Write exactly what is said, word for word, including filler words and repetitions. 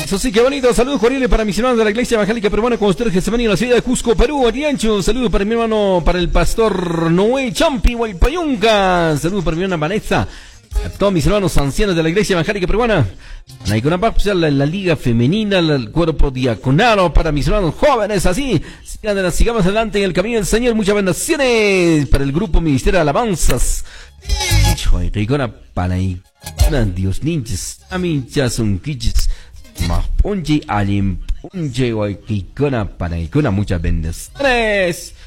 Eso sí, qué bonito. Saludos cordiales para mis hermanos de la Iglesia Evangélica Peruana con ustedes que se van en la ciudad de Cusco, Perú, Ariancho. Saludos para mi hermano, para el pastor Noé Champi, Huaypayunca. Saludos para mi hermana Vanessa. A todos mis hermanos ancianos de la Iglesia Evangélica Peruana. La, la, la Liga Femenina, la, el cuerpo diaconal, para mis hermanos jóvenes, así. Sigamos adelante en el camino del Señor. Muchas bendiciones para el grupo Ministerio de Alabanzas. Para Dios ninjas, a mí ya son quiches. Más ponche, alim ponche, guay, que para muchas bendiciones.